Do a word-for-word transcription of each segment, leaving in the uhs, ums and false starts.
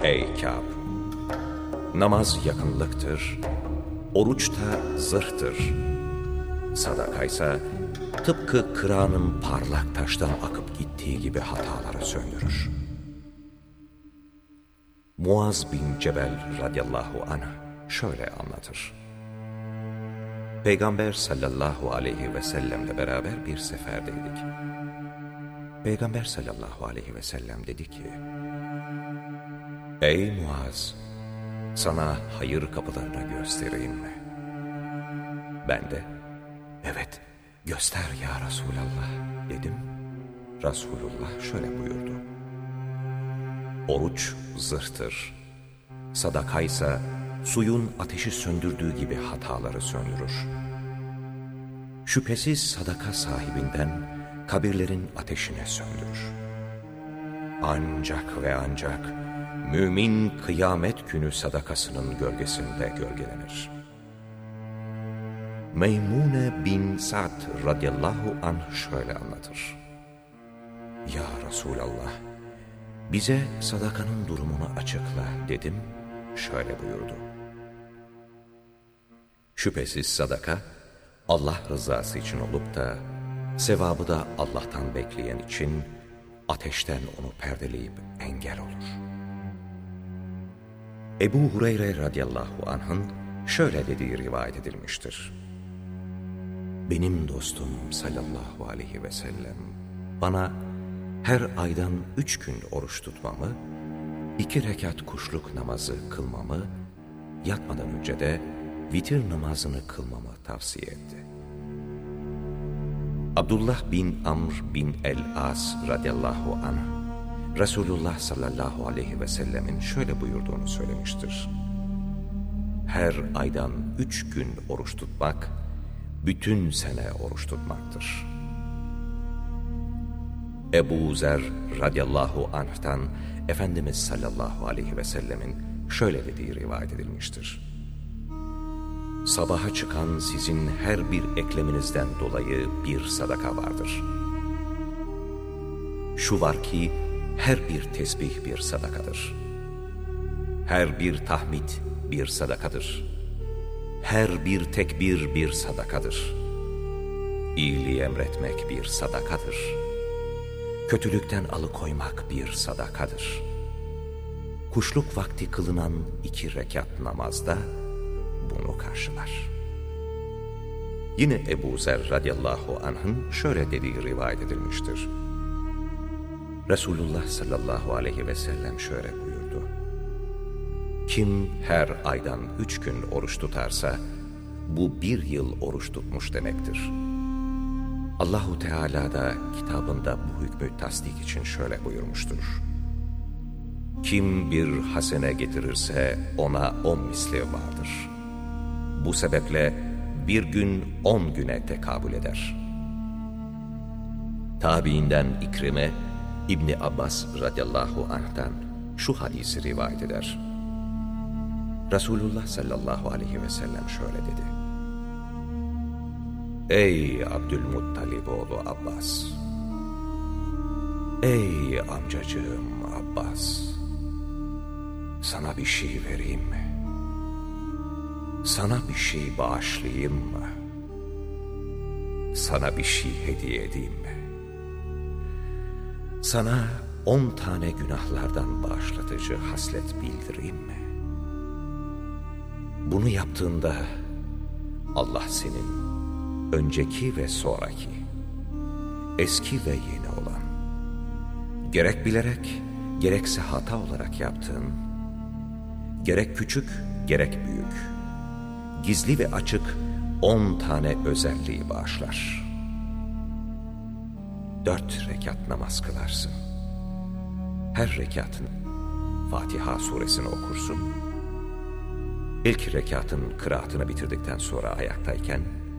Ey Kâb! Namaz yakınlıktır, oruç da zırhtır. Sadakaysa tıpkı kıranın parlak taştan akıp gittiği gibi hataları söndürür. Muaz bin Cebel radıyallahu anh şöyle anlatır. Peygamber sallallahu aleyhi ve sellemle beraber bir seferdeydik. Peygamber sallallahu aleyhi ve sellem dedi ki, Ey Muaz! Sana hayır kapılarını göstereyim mi? Ben de, evet, göster ya Resulallah dedim. Resulullah şöyle buyurdu. Oruç zırhtır. Sadakaysa suyun ateşi söndürdüğü gibi hataları söndürür. Şüphesiz sadaka sahibinden kabirlerin ateşine söndürür. Ancak ve ancak mümin kıyamet günü sadakasının gölgesinde gölgelenir. Meymune bin Sa'd radıyallahu anh şöyle anlatır. Ya Resulallah, bize sadakanın durumunu açıkla dedim, şöyle buyurdu. Şüphesiz sadaka, Allah rızası için olup da, sevabı da Allah'tan bekleyen için, ateşten onu perdeleyip engel olur. Ebu Hureyre radıyallahu anh'ın şöyle dediği rivayet edilmiştir. Benim dostum sallallahu aleyhi ve sellem, bana her aydan üç gün oruç tutmamı, iki rekat kuşluk namazı kılmamı, yatmadan önce de vitir namazını kılmamı tavsiye etti. Abdullah bin Amr bin el-As radıyallahu anh, Resulullah sallallahu aleyhi ve sellemin şöyle buyurduğunu söylemiştir. Her aydan üç gün oruç tutmak, bütün sene oruç tutmaktır. Ebu Zer radıyallahu anh'tan Efendimiz sallallahu aleyhi ve sellemin şöyle dediği rivayet edilmiştir. Sabaha çıkan sizin her bir ekleminizden dolayı bir sadaka vardır. Şu var ki her bir tesbih bir sadakadır. Her bir tahmid bir sadakadır. Her bir tekbir bir sadakadır. İyiliği emretmek bir sadakadır. Kötülükten alıkoymak bir sadakadır. Kuşluk vakti kılınan iki rekat namazda bunu karşılar. Yine Ebu Zer radıyallahu anh'ın şöyle dediği rivayet edilmiştir. Resulullah sallallahu aleyhi ve sellem şöyle buyurdu. Kim her aydan üç gün oruç tutarsa, bu bir yıl oruç tutmuş demektir. Allahu Teala da kitabında bu hükmü tasdik için şöyle buyurmuştur. Kim bir hasene getirirse ona on misli vardır. Bu sebeple bir gün on güne tekabül eder. Tabiinden İkrime, İbni Abbas radıyallahu anh'tan şu hadisi rivayet eder. Resulullah sallallahu aleyhi ve sellem şöyle dedi. Ey Abdülmuttalib oğlu Abbas! Ey amcacığım Abbas! Sana bir şey vereyim mi? Sana bir şey bağışlayayım mı? Sana bir şey hediye edeyim mi? Sana on tane günahlardan bağışlatıcı haslet bildireyim mi? Bunu yaptığında Allah senin önceki ve sonraki, eski ve yeni olan, gerek bilerek, gerekse hata olarak yaptığın, gerek küçük, gerek büyük, gizli ve açık on tane özelliği bağışlar. Dört rekat namaz kılarsın. Her rekatın Fatiha suresini okursun. İlk rekatın kıraatını bitirdikten sonra ayaktayken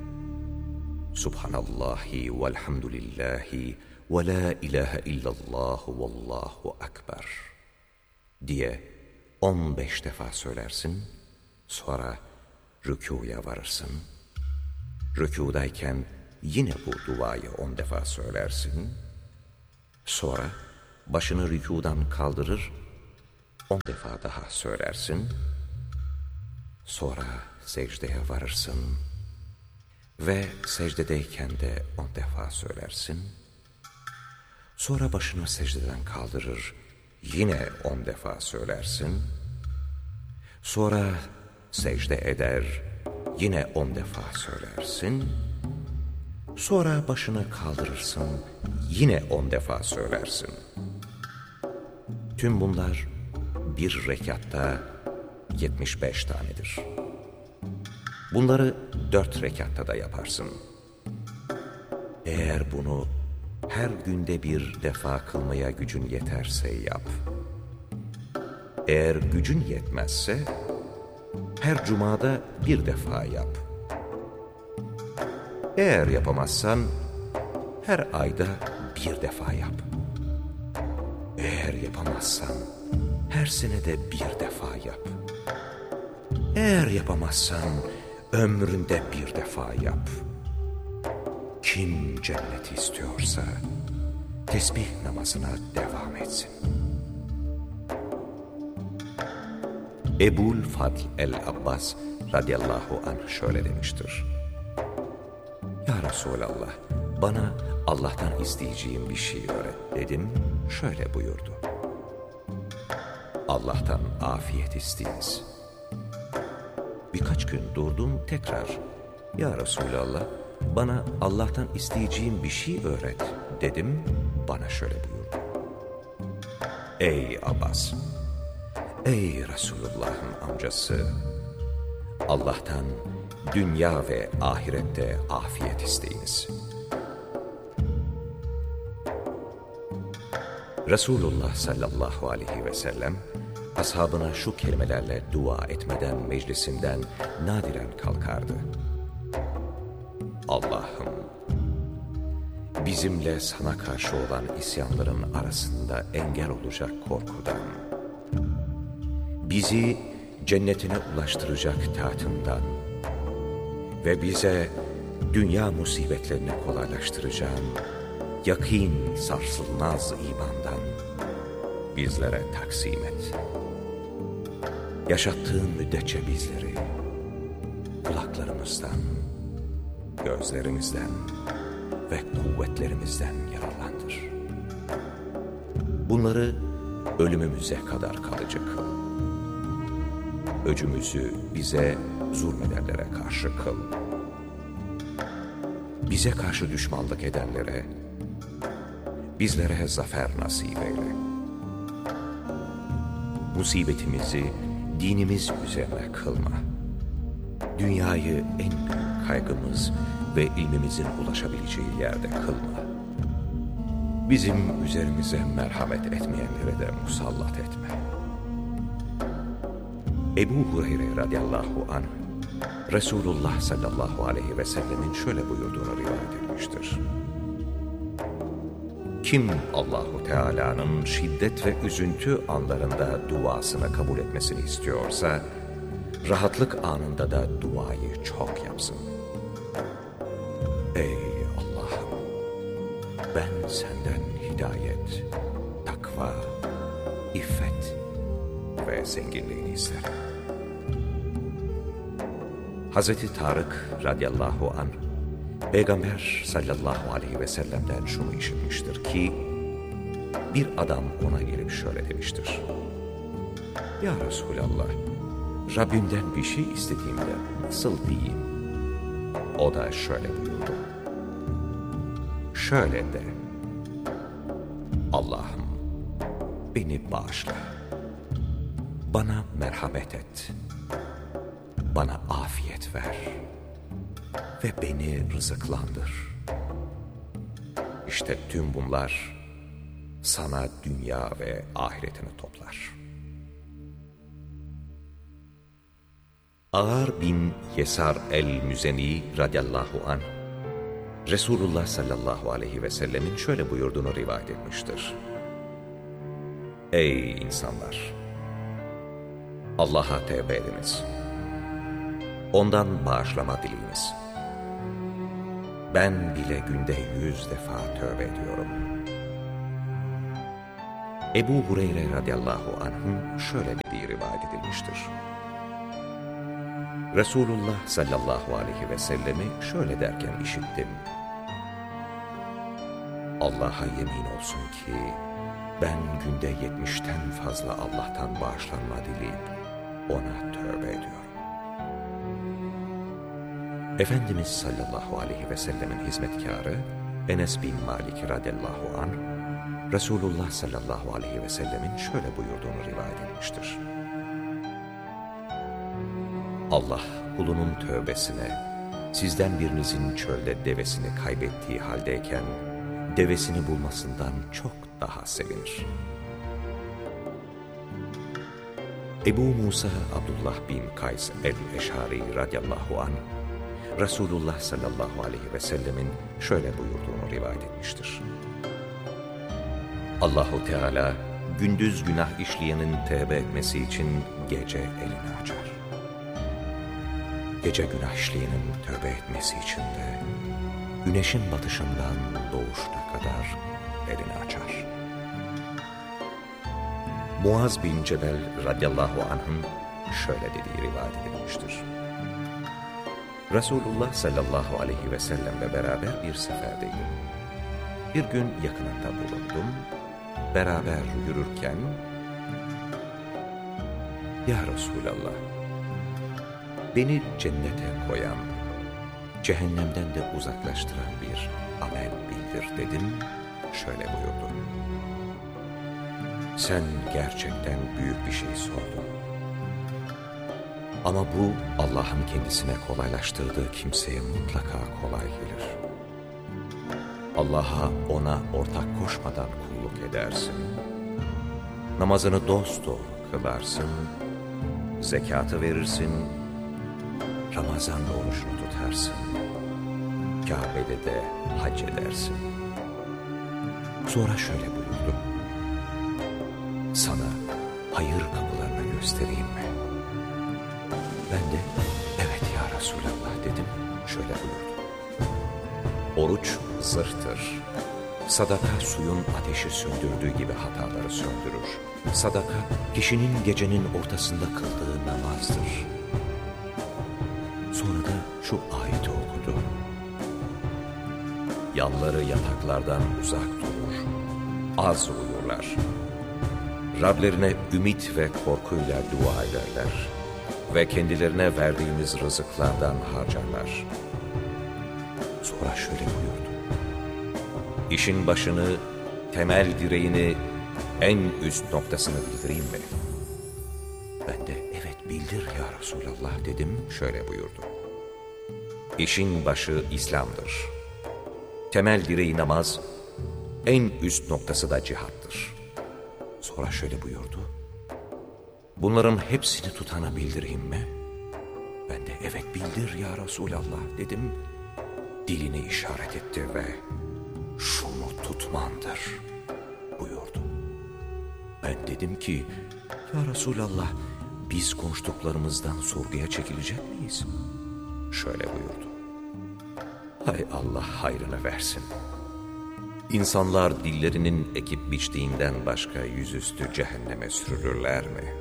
Subhanallahi velhamdülillahi ve la ilahe illallah vallahu ekber diye on beş defa söylersin. Sonra rükûya varırsın. Rükûdayken yine bu duayı on defa söylersin. Sonra başını rükûdan kaldırır, On defa daha söylersin, sonra secdeye varırsın ve secdedeyken de on defa söylersin, sonra başını secdeden kaldırır, yine on defa söylersin, sonra secde eder, yine on defa söylersin, sonra başını kaldırırsın, yine on defa söylersin. Tüm bunlar bir rekatta yetmiş beş tanedir. Bunları dört rekatta da yaparsın. Eğer bunu her günde bir defa kılmaya gücün yeterse yap. Eğer gücün yetmezse her cumada bir defa yap. Eğer yapamazsan her ayda bir defa yap. Eğer yapamazsan her senede bir defa yap. Eğer yapamazsan ömründe bir defa yap. Kim cenneti istiyorsa tesbih namazına devam etsin. Ebul Fadl el-Abbas radıyallahu anh şöyle demiştir. Ya Resulallah, bana Allah'tan isteyeceğim bir şey öğret dedim, şöyle buyurdu. Allah'tan afiyet isteyiniz. Birkaç gün durdum tekrar. Ya Resulallah, bana Allah'tan isteyeceğim bir şey öğret dedim, bana şöyle buyurdu. Ey Abbas, ey Resulullah'ın amcası, Allah'tan dünya ve ahirette afiyet isteyiniz. Resulullah sallallahu aleyhi ve sellem ashabına şu kelimelerle dua etmeden meclisinden nadiren kalkardı. Allah'ım, bizimle sana karşı olan isyanların arasında engel olacak korkudan, bizi cennetine ulaştıracak taatından ve bize dünya musibetlerini kolaylaştıracağın yakîn sarsılmaz imandan bizlere taksim et. Yaşattığın müddetçe bizleri kulaklarımızdan, gözlerimizden ve kuvvetlerimizden yararlandır. Bunları ölümümüze kadar kalıcı kıl. Öcümüzü bize zulmedenlere karşı kıl. Bize karşı düşmanlık edenlere, bizlere zafer nasip eyle. Musibetimizi dinimiz üzerine kılma. Dünyayı en büyük kaygımız ve ilmimizin ulaşabileceği yerde kılma. Bizim üzerimize merhamet etmeyenlere de musallat etme. Ebu Hureyre radıyallahu anh, Resulullah sallallahu aleyhi ve sellemin şöyle buyurduğunu rivayet etmiştir. Kim Allahu Teala'nın şiddet ve üzüntü anlarında duasını kabul etmesini istiyorsa, rahatlık anında da duayı çok yapsın. Ey Allah'ım, ben senden hidayet, takva, iffet ve zenginliğini isterim. Hazreti Tarık radıyallahu anh, Peygamber sallallahu aleyhi ve sellem'den şunu işitmiştir ki, bir adam ona gelip şöyle demiştir. Ya Resulallah, Rabbimden bir şey istediğimde nasıl diyeyim? O da şöyle buyurdu. Şöyle de, Allah'ım beni bağışla, bana merhamet et, bana afiyet ver ve beni rızıklandır. İşte tüm bunlar sana dünya ve ahiretini toplar. Ağar bin Yesar el-Müzeni radıyallahu anh, Resulullah sallallahu aleyhi ve sellemin şöyle buyurduğunu rivayet etmiştir. Ey insanlar! Allah'a tevbe ediniz. Ondan bağışlama dileyiniz. Ben bile günde yüz defa tövbe ediyorum. Ebu Hureyre radıyallahu anh'ın şöyle dediği rivayet edilmiştir. Resulullah sallallahu aleyhi ve sellemi şöyle derken işittim. Allah'a yemin olsun ki ben günde yetmişten fazla Allah'tan bağışlanma dileyip ona tövbe ediyorum. Efendimiz sallallahu aleyhi ve sellemin hizmetkarı Enes bin Malik radıyallahu anh, Resulullah sallallahu aleyhi ve sellemin şöyle buyurduğunu rivayet etmiştir. Allah kulunun tövbesine, sizden birinizin çölde devesini kaybettiği haldeyken, devesini bulmasından çok daha sevinir. Ebu Musa Abdullah bin Kays el-Eşari radıyallahu anh, Resulullah sallallahu aleyhi ve sellemin şöyle buyurduğunu rivayet etmiştir. Allahu Teala gündüz günah işleyenin tevbe etmesi için gece elini açar. Gece günah işleyenin tövbe etmesi için de güneşin batışından doğuşuna kadar elini açar. Muaz bin Cebel radıyallahu anh'ın şöyle dediği rivayet edilmiştir. Resulullah sallallahu aleyhi ve sellemle beraber bir seferdeydim. Bir gün yakınında bulundum. Beraber yürürken, "Ya Resulallah, beni cennete koyan, cehennemden de uzaklaştıran bir amel bildir" dedim. Şöyle buyurdu. "Sen gerçekten büyük bir şey sordun. Ama bu Allah'ın kendisine kolaylaştırdığı kimseye mutlaka kolay gelir. Allah'a ona ortak koşmadan kulluk edersin. Namazını dosdoğru kılarsın. Zekatı verirsin. Ramazan orucunu tutarsın. Kabe'de de hac edersin." Sonra şöyle buyurdu. "Sana hayır kapılarını göstereyim mi?" Ben de "Evet ya Resulallah" dedim. Şöyle buyurdu. "Oruç zırhtır. Sadaka suyun ateşi söndürdüğü gibi hataları söndürür. Sadaka kişinin gecenin ortasında kıldığı namazdır." Sonra da şu ayeti okudu. "Yanları yataklardan uzak durur. Az uyurlar. Rablerine ümit ve korkuyla dua ederler. Ve kendilerine verdiğimiz rızıklardan harcarlar." Sonra şöyle buyurdu. "İşin başını, temel direğini, en üst noktasını bildireyim mi?" Ben de "Evet bildir ya Resulallah" dedim. Şöyle buyurdu. "İşin başı İslam'dır. Temel direği namaz, en üst noktası da cihattır." Sonra şöyle buyurdu. "Bunların hepsini tutana bildireyim mi?" Ben de "Evet bildir ya Resulallah" dedim. Dilini işaret etti ve "Şunu tutmandır" buyurdu. Ben dedim ki "Ya Resulallah, biz konuştuklarımızdan sorguya çekilecek miyiz?" Şöyle buyurdu. "Hay Allah hayrını versin. İnsanlar dillerinin ekip biçtiğinden başka yüzüstü cehenneme sürülürler mi?"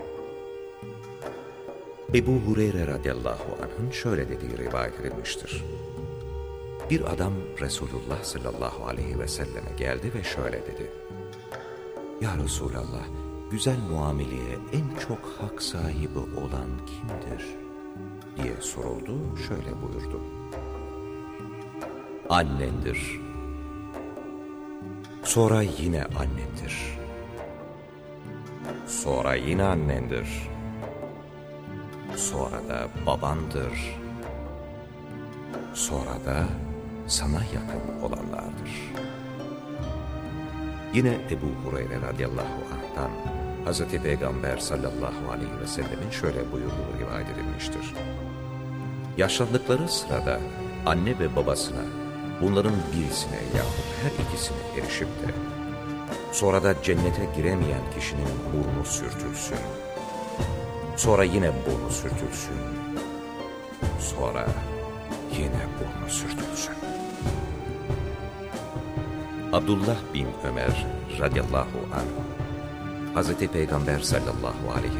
Ebu Hureyre radıyallahu anh'ın şöyle dediği rivayet edilmiştir. Bir adam Resulullah sallallahu aleyhi ve selleme geldi ve şöyle dedi. "Ya Resulallah, güzel muameleye en çok hak sahibi olan kimdir?" diye soruldu. Şöyle buyurdu. "Annendir. Sonra yine annendir. Sonra yine annendir. Sonra da babandır. Sonra da sana yakın olanlardır." Yine Ebu Hureyre radıyallahu anh'tan Hazreti Peygamber sallallahu aleyhi ve sellemin şöyle buyurduğu rivayet edilmiştir. "Yaşlandıkları sırada anne ve babasına, bunların birisine yahut her ikisine erişip de sonra da cennete giremeyen kişinin burnu sürtülsün. Sonra yine burnu sürtülsün. Sonra yine burnu sürtülsün." Abdullah bin Ömer radıyallahu anh Hz. Peygamber sallallahu aleyhi